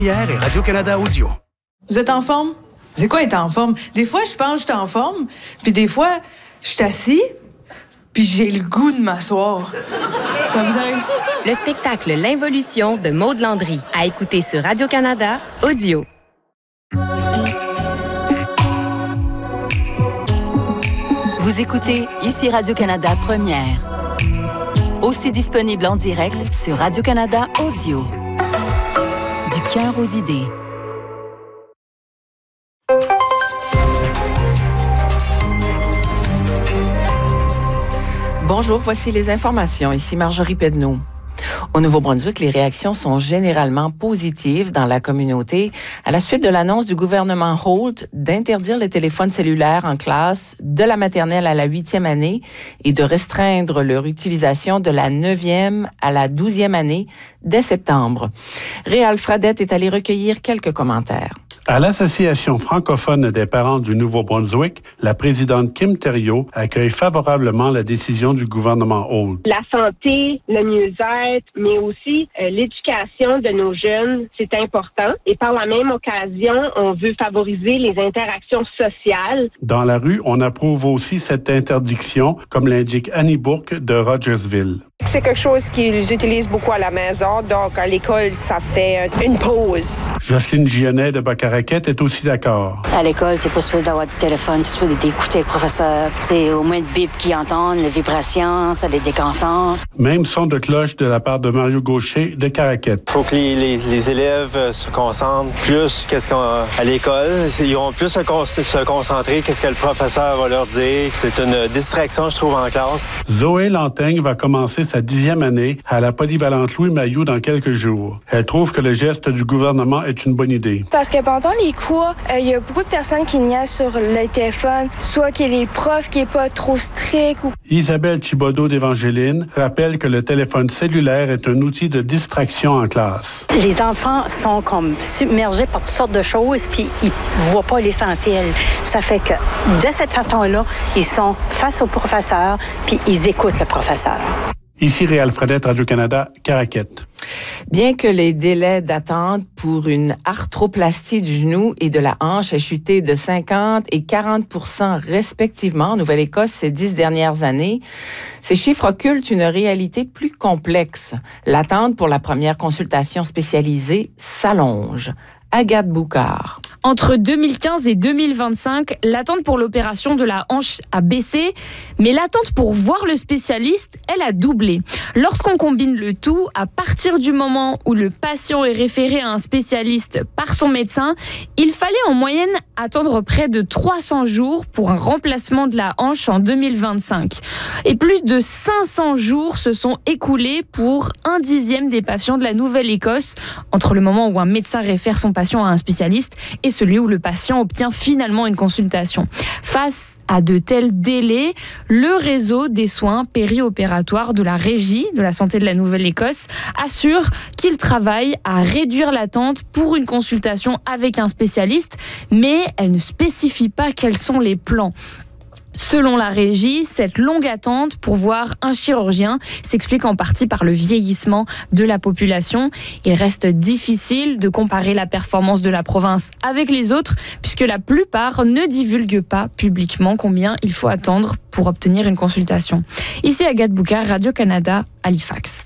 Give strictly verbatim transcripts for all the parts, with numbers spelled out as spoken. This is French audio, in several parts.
Hier et Radio-Canada Audio. Vous êtes en forme? C'est quoi être en forme? Des fois, je pense que je suis en forme, puis des fois, je suis assis, puis j'ai le goût de m'asseoir. Ça vous arrive-tu, ça? Le spectacle L'Involution de Maud Landry, à écouter sur Radio-Canada Audio. Vous écoutez ici Radio-Canada Première. Aussi disponible en direct sur Radio-Canada Audio. Du cœur aux idées. Bonjour, voici les informations. Ici Marjorie Pedneau. Au Nouveau-Brunswick, les réactions sont généralement positives dans la communauté à la suite de l'annonce du gouvernement Holt d'interdire le téléphone cellulaire en classe de la maternelle à la huitième année et de restreindre leur utilisation de la neuvième à la douzième année dès septembre. Réal Fradette est allé recueillir quelques commentaires. À l'Association francophone des parents du Nouveau-Brunswick, la présidente Kim Thériault accueille favorablement la décision du gouvernement Holt. La santé, le mieux-être, mais aussi euh, l'éducation de nos jeunes, c'est important. Et par la même occasion, on veut favoriser les interactions sociales. Dans la rue, on approuve aussi cette interdiction, comme l'indique Annie Bourque de Rogersville. C'est quelque chose qu'ils utilisent beaucoup à la maison, donc à l'école, ça fait une pause. Jocelyne Gionnet de Bacaraquette est aussi d'accord. À l'école, tu n'es pas supposé d'avoir de téléphone, tu es supposé d'écouter le professeur. C'est au moins de bip qu'ils entendent, les vibrations, ça les déconcentre. Même son de cloche de la part de Mario Gaucher de Caraquette. Il faut que les, les, les élèves se concentrent plus qu'est-ce qu'on, à l'école. Ils vont plus se, con, se concentrer qu'est-ce que le professeur va leur dire. C'est une distraction, je trouve, en classe. Zoé Lantaigne va commencer sa dixième année à la polyvalente Louis Mailloux dans quelques jours. Elle trouve que le geste du gouvernement est une bonne idée. Parce que pendant les cours, il euh, y a beaucoup de personnes qui niaisent sur le téléphone, soit que les profs qui n'est pas trop strict. Ou... Isabelle Thibodeau d'Évangéline rappelle que le téléphone cellulaire est un outil de distraction en classe. Les enfants sont comme submergés par toutes sortes de choses, puis ils ne voient pas l'essentiel. Ça fait que de cette façon-là, ils sont face au professeur, puis ils écoutent le professeur. Ici Réal Fradette, Radio-Canada, Caraquette. Bien que les délais d'attente pour une arthroplastie du genou et de la hanche aient chuté de cinquante et quarante pour cent respectivement en Nouvelle-Écosse ces dix dernières années, ces chiffres occultent une réalité plus complexe. L'attente pour la première consultation spécialisée s'allonge. Agathe Boucard. Entre deux mille quinze et deux mille vingt-cinq, l'attente pour l'opération de la hanche a baissé, mais l'attente pour voir le spécialiste, elle a doublé. Lorsqu'on combine le tout, à partir du moment où le patient est référé à un spécialiste par son médecin, il fallait en moyenne attendre près de trois cents jours pour un remplacement de la hanche en deux mille vingt-cinq. Et plus de cinq cents jours se sont écoulés pour un dixième des patients de la Nouvelle-Écosse, entre le moment où un médecin réfère son patient à un spécialiste et celui où le patient obtient finalement une consultation. Face à de tels délais, le réseau des soins périopératoires de la Régie de la santé de la Nouvelle-Écosse assure qu'il travaille à réduire l'attente pour une consultation avec un spécialiste, mais elle ne spécifie pas quels sont les plans. Selon la Régie, cette longue attente pour voir un chirurgien s'explique en partie par le vieillissement de la population. Il reste difficile de comparer la performance de la province avec les autres, puisque la plupart ne divulguent pas publiquement combien il faut attendre pour obtenir une consultation. Ici Agathe Boucard, Radio-Canada, Halifax.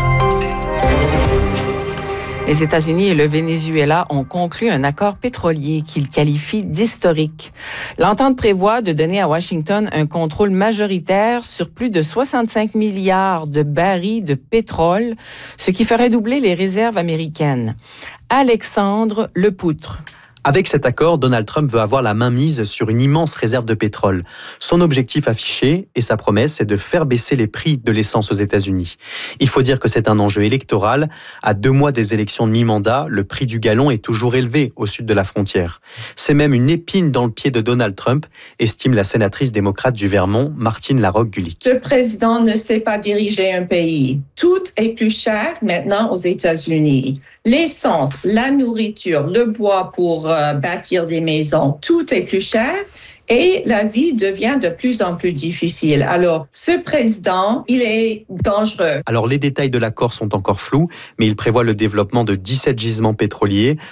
Les États-Unis et le Venezuela ont conclu un accord pétrolier qu'ils qualifient d'historique. L'entente prévoit de donner à Washington un contrôle majoritaire sur plus de soixante-cinq milliards de barils de pétrole, ce qui ferait doubler les réserves américaines. Alexandre Lepoutre. Avec cet accord, Donald Trump veut avoir la main mise sur une immense réserve de pétrole. Son objectif affiché et sa promesse est de faire baisser les prix de l'essence aux États-Unis. Il faut dire que c'est un enjeu électoral. À deux mois des élections de mi-mandat, le prix du gallon est toujours élevé au sud de la frontière. C'est même une épine dans le pied de Donald Trump, estime la sénatrice démocrate du Vermont, Martine Larocque-Gulick. Le président ne sait pas diriger un pays. Tout est plus cher maintenant aux États-Unis. L'essence, la nourriture, le bois pour euh, bâtir des maisons, tout est plus cher. et la vie devient de plus en plus difficile. Alors, ce président, il est dangereux. Alors, les détails de l'accord sont encore flous, mais il prévoit le développement de dix-sept gisements pétroliers